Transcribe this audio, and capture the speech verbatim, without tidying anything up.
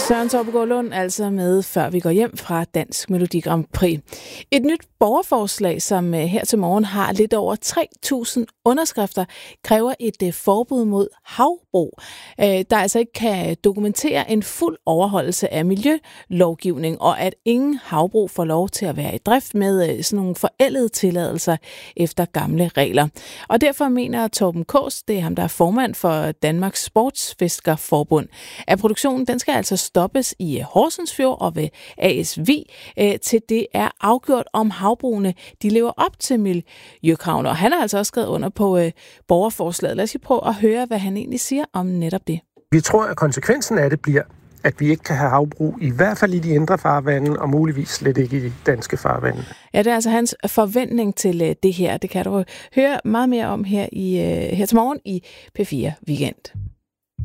Søren Torpegaard Lund altså med Før vi går hjem fra Dansk Melodi Grand Prix. Et nyt borgerforslag, som her til morgen har lidt over tre tusind underskrifter, kræver et forbud mod havbrug, der altså ikke kan dokumentere en fuld overholdelse af miljølovgivning, og at ingen havbrug får lov til at være i drift med sådan nogle forældede tilladelser efter gamle regler. Og derfor mener Torben Kaas, det er ham, der er formand for Danmarks Sportsfiskerforbund, at produktionen den skal altså stoppes i Horsens Fjord og ved A S Vig, til det er afgjort, om havbrugene de lever op til miljøkravene. Og han har altså også skrevet under på øh, borgerforslaget. Lad os lige prøve at høre, hvad han egentlig siger om netop det. Vi tror, at konsekvensen af det bliver, at vi ikke kan have havbrug, i hvert fald i de indre farvande, og muligvis slet ikke i de danske farvande. Ja, det er altså hans forventning til øh, det her. Det kan du høre meget mere om her, i, øh, her til morgen i P fire Weekend.